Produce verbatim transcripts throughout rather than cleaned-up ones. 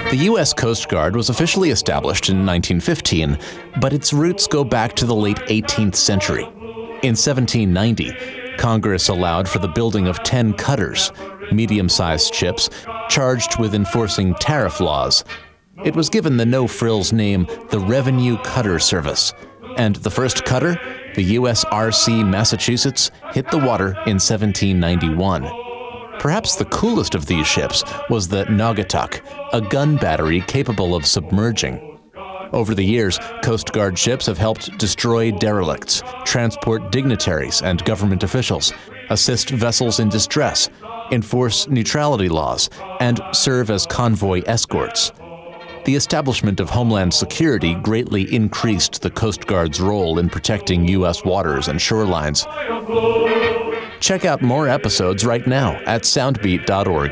The U S Coast Guard was officially established in nineteen fifteen, but its roots go back to the late eighteenth century. In seventeen ninety, Congress allowed for the building of ten cutters, medium-sized ships charged with enforcing tariff laws. It was given the no-frills name the Revenue Cutter Service, and the first cutter, the U S R C Massachusetts, hit the water in seventeen ninety-one. Perhaps the coolest of these ships was the Naugatuck, a gun battery capable of submerging. Over the years, Coast Guard ships have helped destroy derelicts, transport dignitaries and government officials, assist vessels in distress, enforce neutrality laws, and serve as convoy escorts. The establishment of Homeland Security greatly increased the Coast Guard's role in protecting U S waters and shorelines. Check out more episodes right now at soundbeat dot org.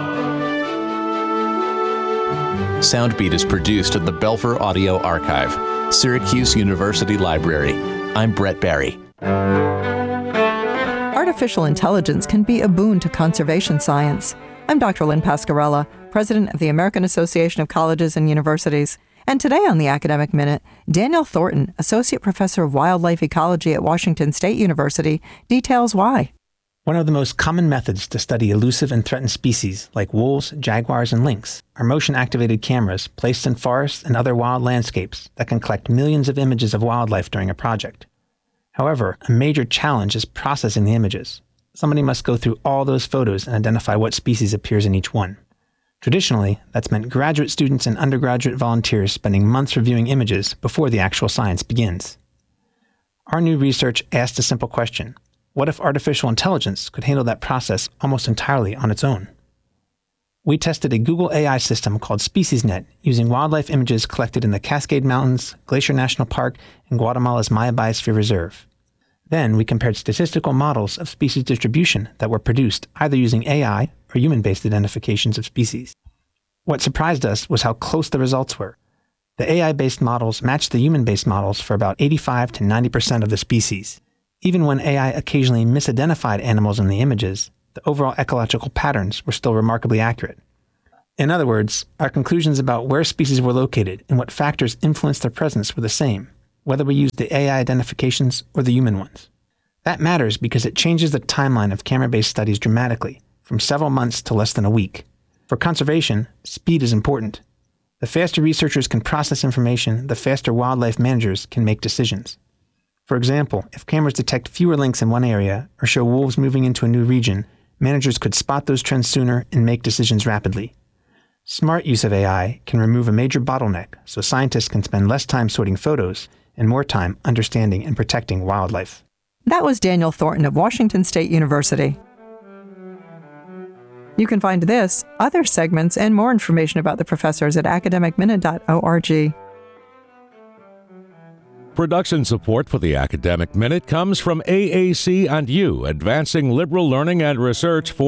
Soundbeat is produced at the Belfer Audio Archive, Syracuse University Library. I'm Brett Barry. Artificial intelligence can be a boon to conservation science. I'm Doctor Lynn Pascarella, president of the American Association of Colleges and Universities. And today on the Academic Minute, Daniel Thornton, associate professor of wildlife ecology at Washington State University, details why. One of the most common methods to study elusive and threatened species like wolves, jaguars, and lynx are motion-activated cameras placed in forests and other wild landscapes that can collect millions of images of wildlife during a project. However, a major challenge is processing the images. Somebody must go through all those photos and identify what species appears in each one. Traditionally, that's meant graduate students and undergraduate volunteers spending months reviewing images before the actual science begins. Our new research asked a simple question. What if artificial intelligence could handle that process almost entirely on its own? We tested a Google A I system called SpeciesNet using wildlife images collected in the Cascade Mountains, Glacier National Park, and Guatemala's Maya Biosphere Reserve. Then we compared statistical models of species distribution that were produced either using A I or human-based identifications of species. What surprised us was how close the results were. The A I-based models matched the human-based models for about eighty-five to ninety percent of the species. Even when A I occasionally misidentified animals in the images, the overall ecological patterns were still remarkably accurate. In other words, our conclusions about where species were located and what factors influenced their presence were the same, whether we used the A I identifications or the human ones. That matters because it changes the timeline of camera-based studies dramatically, from several months to less than a week. For conservation, speed is important. The faster researchers can process information, the faster wildlife managers can make decisions. For example, if cameras detect fewer lynx in one area or show wolves moving into a new region, managers could spot those trends sooner and make decisions rapidly. Smart use of A I can remove a major bottleneck so scientists can spend less time sorting photos and more time understanding and protecting wildlife. That was Daniel Thornton of Washington State University. You can find this, other segments, and more information about the professors at academic minute dot org. Production support for the Academic Minute comes from A A C and you, advancing liberal learning and research for